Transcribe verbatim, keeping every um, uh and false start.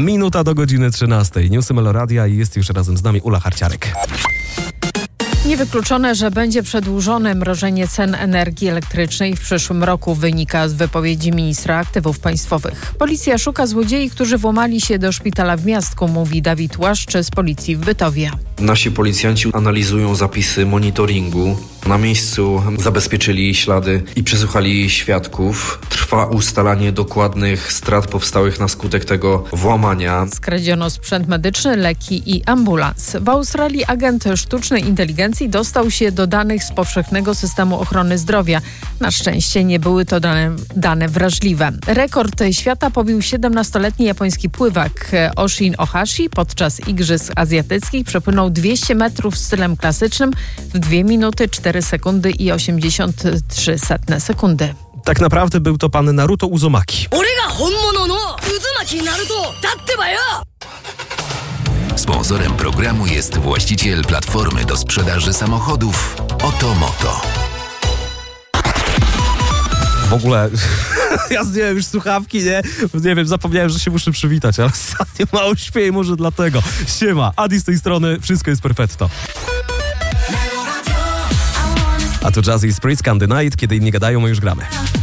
Minuta do godziny trzynastej. Newsy Meloradia i jest już razem z nami Ula Harciarek. Niewykluczone, że będzie przedłużone mrożenie cen energii elektrycznej w przyszłym roku, wynika z wypowiedzi ministra aktywów państwowych. Policja szuka złodziei, którzy włamali się do szpitala w Miastku, mówi Dawid Łaszczy z policji w Bytowie. Nasi policjanci analizują zapisy monitoringu. Na miejscu zabezpieczyli ślady i przesłuchali świadków. Trwa ustalanie dokładnych strat powstałych na skutek tego włamania. Skradziono sprzęt medyczny, leki i ambulans. W Australii agent sztucznej inteligencji dostał się do danych z powszechnego systemu ochrony zdrowia. Na szczęście nie były to dane, dane wrażliwe. Rekord świata pobił siedemnastoletni japoński pływak Oshin Ohashi. Podczas Igrzysk Azjatyckich przepłynął dwieście metrów stylem klasycznym w dwie minuty, cztery sekundy i osiemdziesiąt trzy setne sekundy. Tak naprawdę był to pan Naruto Uzumaki. Sponsorem programu jest właściciel platformy do sprzedaży samochodów Otomoto. W ogóle, ja zdjąłem już słuchawki, nie? Nie wiem, zapomniałem, że się muszę przywitać, ale ostatnio mało śpieję, może dlatego. Siema, Adi z tej strony, wszystko jest perfetto. A tu Jazzy Spritz, Candy Night, kiedy inni gadają, my już gramy.